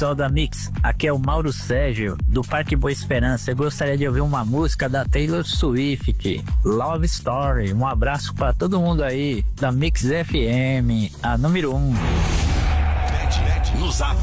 pessoal da Mix, aqui é o Mauro Sérgio, do Parque Boa Esperança. Eu gostaria de ouvir uma música da Taylor Swift, Love Story. Um abraço para todo mundo aí da Mix FM, a número 1. No Zap.